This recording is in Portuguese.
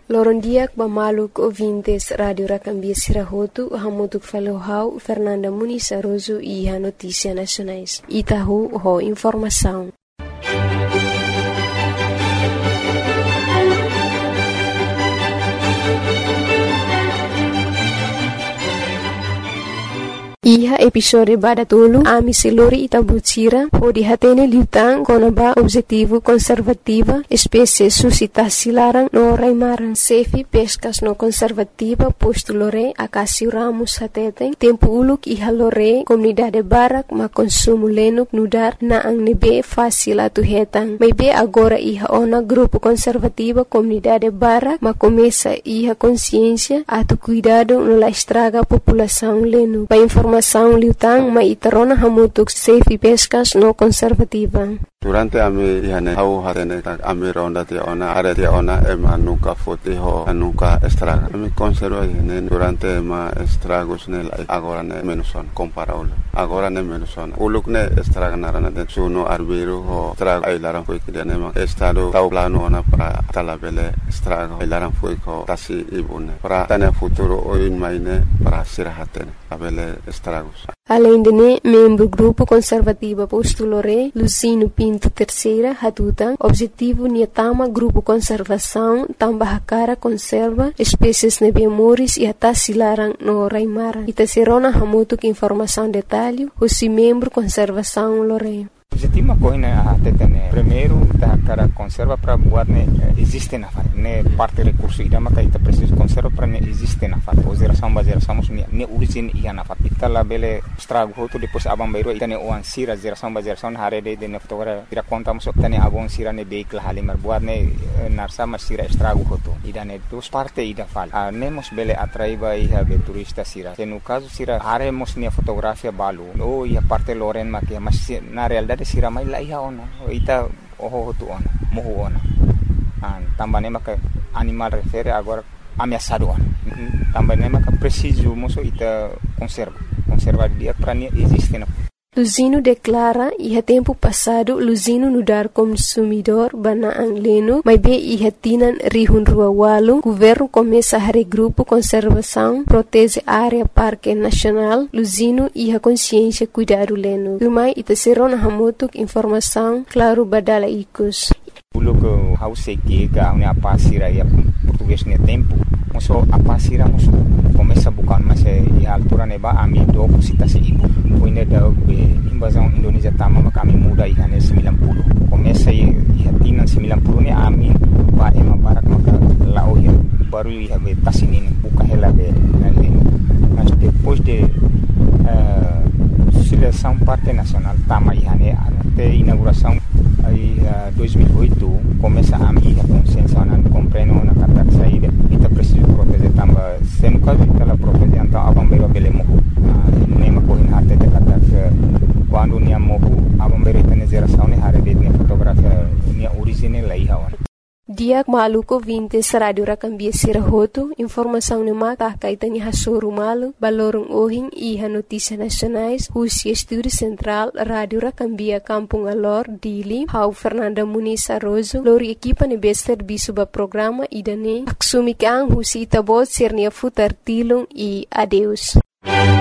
Lorondiak Bamaluk ouvintes Rádio Racambia Sirahotu, Hamutuk Falohau, Fernanda Muniz Aroso e a Notícia Nacionais. Itahu, ho informação. Iha episode badatulu ami siluri itabutira ho dihatene liutang konaba objetivo conservativa espécie suscitasi larang no raimaran sefi pescas no conservativa postulore akasi ramus hateteng tempo uluk iha lore comunidade barak ma consumo lenuk nudar na ang nebe fácil atu hetang may be agora iha ona grupo conservativa comunidade barak ma começa iha consciência atu cuidado no la estraga população lenu pa informação liutang ma itarona hamutuk safe pescas no conservativa. Durante ami ihane hau hatene tak ami ronda tia ona are tia ona ema nuka foti ho nuka estraga. Ami conserva ihane durante ma estragos ne agora ne menuson comparable. Agora ne menuson. Uluk ne estraga narana de suno arbiro ho estraga ai laran foi que ne ma estado tau plano ona para talabele estraga ai laran foi ko tasi ibune. Para tane futuro o in maine para sirahatene abele estragos. Além de ne, membro grupo conservativa postulore Lucino Pinto Terceira Hatutan, objetivo niatama grupo conservação tambah cara conserva espécies nebemoris e atasilarang no raimara. Itaserona hamutuk informação detalhe, husi membro conservação lore. Objetivo coisa até primeiro da cara conserva para buat ne existe na fat ne parte recurso ida maka ita preciso conserva para ne existe na fat o geração ne origin ia na fat ita la bele estrago hoto depois abang bairo ita ne oan sira geração hare de ne fotogra ira conta masuk tane abong sira ne vehicle halimar buat ne narsa masira estrago hoto ida ne dos parte ida fal ne mos bele atraiba ia be turista sira se no caso sira hare mos ne fotografia balu o ia parte loren makia mas na realidade sira mai la iha ona ita oho tu ona mohu ona tambah ne maka animal refere agora ameaçado ona tambah ne maka preciso moso ita conserva dia para ne existe na Luzino declara iha tempo passado Luzino nudar consumidor bana angleno, mas be iha tinan rihun rua walu, governo começa a regrupo conservação, protege área parque nacional, Luzino iha consciência cuidado leno. Lumai ita serona hamutuk informação, claro badala ikus. Pulo que hause que ga una pasira ya português ne tempo, moso a pasira moso começa bukan mas e altura neba ami do cita se ibu. Poine da invasão Indonesia tama kami muda ihane 90. Começa e tinan 90 ne ami ba ema barak maka lao ya baru ia be tasinin buka hela be mas depois de seleção parte nacional tama ihane até inauguração aí 2008 começa a minha consciência não compreendo na kata saída ita preciso proteger tamba sendo caso ela proteger então abambeiro belemo nema corrin harte de kata quando nia mohu abambeiro tene geração ne hare de ne fotografia nia origine la ihawan Diak maluko vintes Radio Racambia Sirahotu, informação ne maka kaitani hasuru malu, balorong ohing iha notícia nacionais, husi estúdio central Radio Racambia Kampung Alor, Dili, hau Fernanda Muniz Aroso, lori equipa ne bester bisuba programa idane, aksumikang husi itabot sirnia futar tilung e adeus.